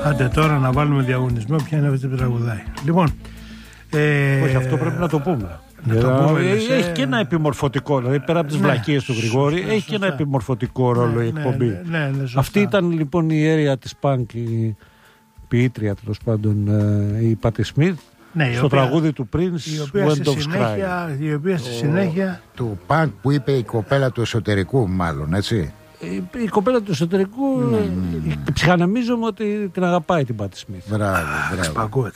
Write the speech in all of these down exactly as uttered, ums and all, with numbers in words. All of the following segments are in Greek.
Άντε τώρα να βάλουμε διαγωνισμό ποια είναι αυτή που τραγουδάει. Λοιπόν, ε, όχι, αυτό πρέπει να το πούμε. Να το πούμε ε, σε... Έχει και ένα επιμορφωτικό, δηλαδή πέρα από τις ναι, βλακίες του Γρηγόρη, σωστά, έχει σωστά. και ένα επιμορφωτικό ρόλο ναι, η εκπομπή. Ναι, ναι, ναι, ναι, αυτή ήταν λοιπόν η αίρια της Πανκ, η ποιήτρια τέλος πάντων, η Πάτι Σμιθ. Ναι, στο οποία, τραγούδι του Prince, Wind of Sky. Η οποία στη συνέχεια του Πανκ που είπε η κοπέλα του εσωτερικού, μάλλον, έτσι. Η, η κοπέλα του εσωτερικού, mm. ε, ψυχαναμίζομαι ότι την αγαπάει την Πάτι Σμιθ. Μπράβο, μπράβο. Εξπαγκούεται.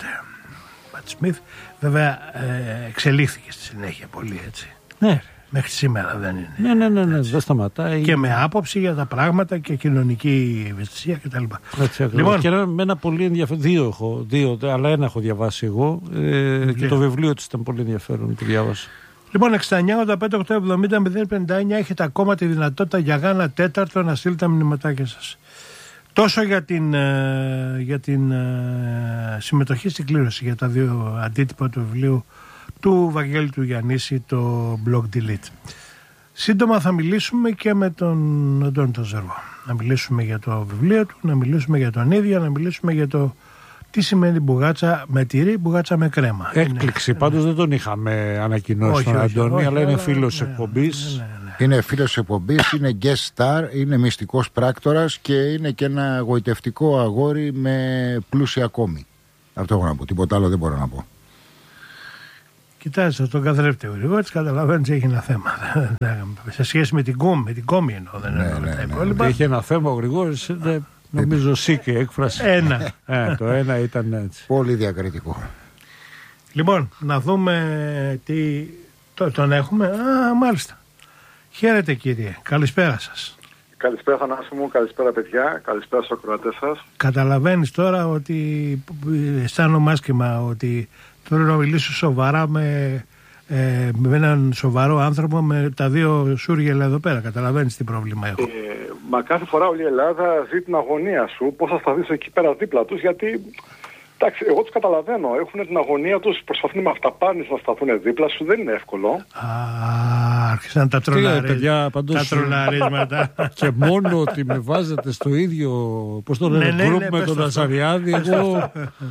Η Πάτι Σμιθ, βέβαια, ε, εξελίχθηκε στη συνέχεια πολύ, έτσι. Ναι. Μέχρι σήμερα δεν είναι. Ναι, ναι, ναι, ναι, δεν σταματάει. Και με άποψη για τα πράγματα και κοινωνική ευαισθησία κτλ. Λοιπόν, και με ένα πολύ ενδιαφέρον. Δύο έχω, δύο, αλλά ένα έχω διαβάσει εγώ. Ε, και το βιβλίο της ήταν πολύ ενδιαφέρον που διάβασα. Λοιπόν, εξήντα εννιά ογδόντα πέντε οκτακόσια εβδομήντα μηδέν πενήντα εννιά έχετε ακόμα τη δυνατότητα για Γάνα τέταρτο να στείλετε τα μηνυματάκια σας. Τόσο για την, για την συμμετοχή στην κλήρωση για τα δύο αντίτυπα του βιβλίου του Βαγγέλη του Γιαννίση, το blog delete. Σύντομα θα μιλήσουμε και με τον Αντώνη τον Ζερβό. Να μιλήσουμε για το βιβλίο του, να μιλήσουμε για τον ίδιο, να μιλήσουμε για το τι σημαίνει μπουγάτσα με τυρί, μπουγάτσα με κρέμα. Έκπληξη, είναι, πάντως ναι. δεν τον είχαμε ανακοινώσει τον Αντώνη, όχι, αλλά είναι φίλος ναι, εκπομπής. Ναι, ναι, ναι. Είναι φίλος εκπομπής, είναι guest star, είναι μυστικός πράκτορας και είναι και ένα γοητευτικό αγόρι με πλούσια ακόμη. Αυτό έχω να πω, τίποτα άλλο δεν μπορώ να πω. Κοιτάξτε, τον καθρέφτη ο Γρηγόρης, καταλαβαίνεις έχει ένα θέμα. Σε σχέση με την κόμη, με την κόμη εννοώ, δεν εννοώ ναι, τα ναι, υπόλοιπα. Ναι. Είχε ένα θέμα ο Γρηγόρης, ναι, νομίζω σήκε έκφραση. Ένα. ε, το ένα ήταν έτσι. Πολύ διακριτικό. Λοιπόν, να δούμε τι... Το, τον έχουμε. Α, μάλιστα. Χαίρετε κύριε. Καλησπέρα σας. Καλησπέρα Θανάση μου, καλησπέρα παιδιά, καλησπέρα στους ακροατές σας. Καταλαβαίνεις τώρα ότι αισθάνομαι άσχημα ότι θέλω να μιλήσω σοβαρά με, ε, με έναν σοβαρό άνθρωπο με τα δύο σούργελα εδώ πέρα. Καταλαβαίνεις τι πρόβλημα έχω. Ε, μα κάθε φορά όλη η Ελλάδα ζει την αγωνία σου, πώς θα σταθείς εκεί πέρα δίπλα τους, γιατί... Εντάξει, εγώ τους καταλαβαίνω. Έχουν την αγωνία τους, προσπαθούν με αυταπάνες να σταθούν δίπλα σου, δεν είναι εύκολο. Α, άρχισαν τα τρολαρίσματα. Και μόνο ότι με βάζετε στο ίδιο, πώς το λένε, γκρουπ με τον Αζαριάδη, εγώ...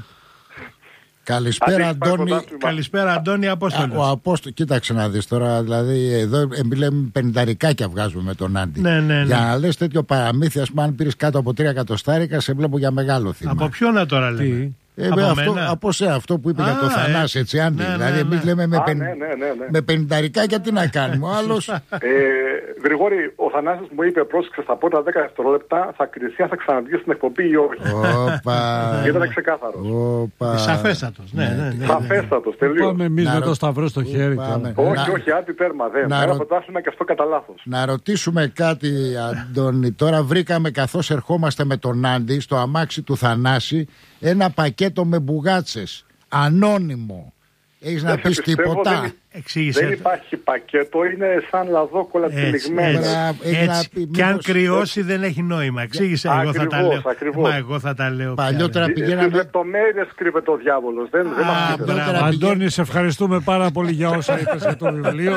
Καλησπέρα Αντώνη. Καλησπέρα Αντώνη, Απόστολος. Ο Απόστολος, κοίταξε να δεις τώρα, δηλαδή εδώ λέμε πενηνταρικάκια βγάζουμε με τον Άντι. Ναι, ναι, ναι. Για να λες τέτοιο παραμύθι, ας πούμε, αν πήρες κάτω από τρία εκατοστάρικα, σε βλέπω για μεγάλο θύμα. Από ποιον τώρα λέμε? Ε, από, αυτό, από σε αυτό που είπε Α, για το Θανάση, έτσι, Άντι. Ναι, δηλαδή, ναι, εμείς ναι. λέμε με, πεν... ναι, ναι, ναι, ναι. με πενηνταρικάκια τι να κάνουμε. Ο άλλος. ε, Γρηγόρη, ο Θανάσης μου είπε, πρόσεξε στα πρώτα δέκα δευτερόλεπτα θα κριθεί αν θα ξαναβγεί στην εκπομπή ή όχι. Ήταν ξεκάθαρο. Σαφέστατος. Σαφέστατος, τελείως. Πάμε εμείς με το σταυρό στο χέρι. Όχι, όχι, άντι τέρμα. Δεν θα προτάσουμε και αυτό κατά λάθος. Να ρωτήσουμε κάτι, Αντώνη. Τώρα βρήκαμε καθώς ερχόμαστε με τον Άντι στο αμάξι του Θανάση ένα πακέτο με μπουγάτσες. Ανώνυμο. Έχεις να πεις τίποτα? Δεν, δεν υπάρχει πακέτο, είναι σαν λαδόκολα τυλιγμένα. Και αν κρυώσει δεν έχει νόημα. Εξήγησε, εγώ θα τα λέω. Μα εγώ θα τα λέω. Παλιότερα πηγαίναμε... Στις λεπτομέρειες κρύβεται ο διάβολος. Δεν, δεν μας Αντώνη, σε ευχαριστούμε πάρα πολύ για όσα είπες για το βιβλίο.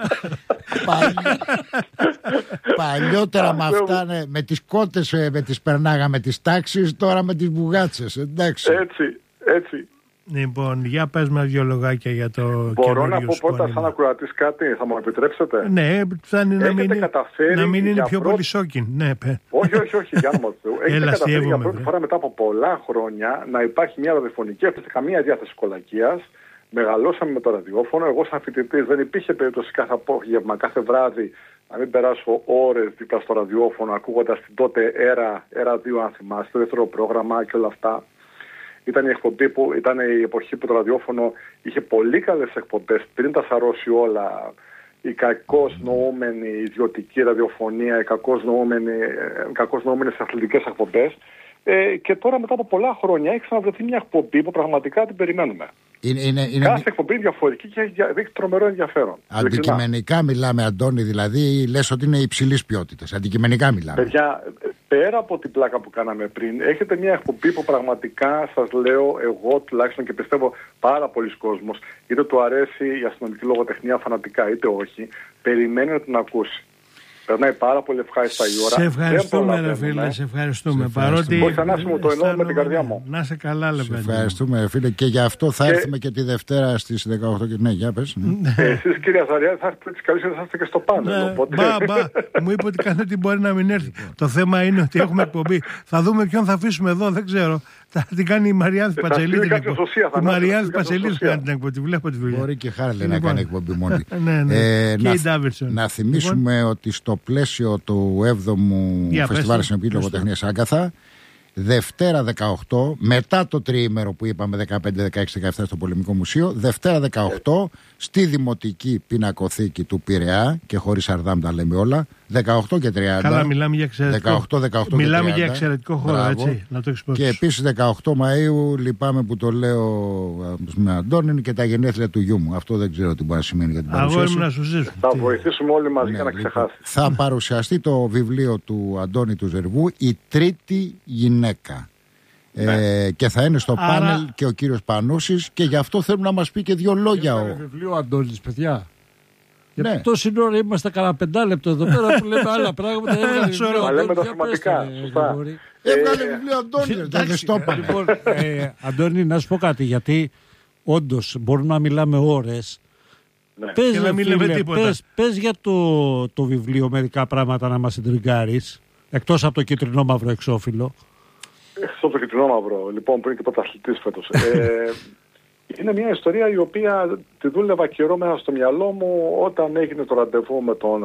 Παλιότερα με αυτά, με τις κότες με τις περνάγαμε τις τάξεις, τώρα με τις μπουγάτσες. Εντάξει. Έτσι, έτσι. Λοιπόν, για πες μας δύο λογάκια για το Μπορώ να πω πρώτα σαν ακροατής κάτι, θα μου επιτρέψετε? Ναι, φτάνει να μην, να μην είναι πιο πρώτη... πολύ σόκιν. Ναι, όχι, όχι, όχι, για όνομα του. Έχετε καταφέρει για πρώτη φορά μετά από πολλά χρόνια να υπάρχει μια ραδιοφωνική, έχετε καμία διάθεση κολακίας. Μεγαλώσαμε με το ραδιόφωνο. Εγώ, σαν φοιτητής, δεν υπήρχε περίπτωση κάθε απόγευμα, κάθε βράδυ να μην περάσω ώρες δίπλα στο ραδιόφωνο, ακούγοντας την τότε έρα, έρα δύο, αν θυμάστε, το δεύτερο πρόγραμμα και όλα αυτά. Ήταν η εκπομπή που ήταν η εποχή που το ραδιόφωνο είχε πολύ καλές εκπομπές πριν τα σαρώσει όλα. Η κακώς νοούμενη ιδιωτική ραδιοφωνία, οι κακώς, νοούμενη, κακώς νοούμενες αθλητικές εκπομπές. Ε, και τώρα μετά από πολλά χρόνια έχει ξαναβρεθεί μια εκπομπή που πραγματικά την περιμένουμε. Είναι, είναι, είναι... Κάθε εκπομπή είναι διαφορετική και έχει, έχει τρομερό ενδιαφέρον. Αντικειμενικά μιλάμε, Αντώνη, δηλαδή λες ότι είναι υψηλής ποιότητας. Αντικειμενικά μιλάμε. Παιδιά, πέρα από την πλάκα που κάναμε πριν, έχετε μια εκπομπή που πραγματικά σας λέω εγώ τουλάχιστον και πιστεύω πάρα πολλοί κόσμος, είτε του αρέσει η αστυνομική λογοτεχνία φανατικά είτε όχι, περιμένει να την ακούσει. Περνάει πάρα πολύ ευχάριστα η ώρα. Σε ευχαριστούμε, ρε φίλε, σε ευχαριστούμε. Παρότι. Μπορεί να μου το εννοώ με την καρδιά μου. Να σε καλά, λεπτά. Σε ευχαριστούμε, ρε φίλε, και γι' αυτό θα και... έρθουμε και τη Δευτέρα στις δεκαοκτώ. Και... Ναι, για πες. Ναι. Ε, εσείς, κύριε Αζαριά, θα έρθετε τις καλές, θα έρθετε και στο πάνελ. Ναι, οπότε... Μπα, μπα. Μου είπε ότι κάθε τι μπορεί να μην έρθει. Το θέμα είναι ότι έχουμε εκπομπή. Θα δούμε ποιον θα αφήσουμε εδώ, δεν ξέρω. Θα την κάνει η Μαριάννη Πατσελίδη. Η Μαριάννη Πατσελίδη θα κάνει την εκπομπή. Βλέπω τη δουλειά. Μπορεί και Χάρλε να κάνει εκπομπή μόνη. Να θυμίσουμε ότι στο πλαίσιο του έβδομου Φεστιβάλ Συνοπτικής Λογοτεχνίας Άγκαθα, Δευτέρα δεκαοκτώ, μετά το τριήμερο που είπαμε δεκαπέντε, δεκαέξι, δεκαεπτά στο Πολεμικό Μουσείο, Δευτέρα δεκαοκτώ στη Δημοτική Πινακοθήκη του Πειραιά, και χωρίς Αρδάμ τα λέμε όλα, δεκαοκτώ και τριάντα. Καλά, μιλάμε για εξαιρετικό, δεκαοκτώ, δεκαοκτώ μιλάμε και για εξαιρετικό χώρο, μπράβο, έτσι, να το εξυπηρετήσω. Και επίσης δεκαοκτώ Μαΐου, λυπάμαι που το λέω με Αντώνη, είναι και τα γενέθλια του γιού μου. Αυτό δεν ξέρω τι μπορεί να σημαίνει για την παρουσίαση. Να σου ζήσουμε. Θα βοηθήσουμε όλοι μαζί, ναι, για να λοιπόν, ξεχάσει. Θα παρουσιαστεί το βιβλίο του Αντώνη του Ζερβού, «Η Τρίτη Γυναίκα». Ναι. Ε, και θα είναι στο Άρα... πάνελ και ο κύριος Πανούσης, και γι' αυτό θέλουμε να μας πει και δύο λόγια. Έχουμε βιβλίο Αντώνης, παιδιά. Ναι. Για τόση ώρα είμαστε κανένα πεντάλεπτο εδώ πέρα που λέμε άλλα πράγματα. Έβγαλε βιβλίο Αντώνης. Λέμε τα σημαντικά. Έβγαλε βιβλίο Αντώνης. Δεν στο είπα. Λοιπόν, Αντώνη, να σου πω κάτι, γιατί όντως μπορούμε να μιλάμε ώρες. Ναι. Πες, να μην λέμε τίποτα. Πες, πες για το, το βιβλίο μερικά πράγματα να μας εντριγκάρεις, εκτός από το κίτρινο μαύρο εξώφυλλο. Στο το κυτρινό μαύρο, λοιπόν, που είναι και πρωταθλητής φέτος. ε, είναι μια ιστορία η οποία τη δούλευα καιρό μέσα στο μυαλό μου όταν έγινε το ραντεβού με τον